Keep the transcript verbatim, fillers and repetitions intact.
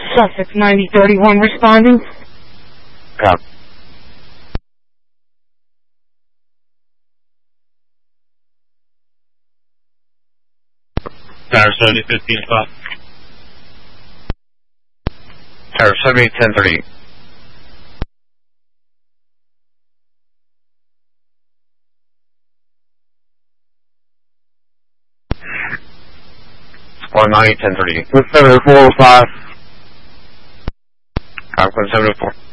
Sussex ninety thirty-one responding. Copy. Tower seventy fifteen spot. Tower seventy ten thirty. one ninety ten thirty. One seventy four five. Copy one seventy four.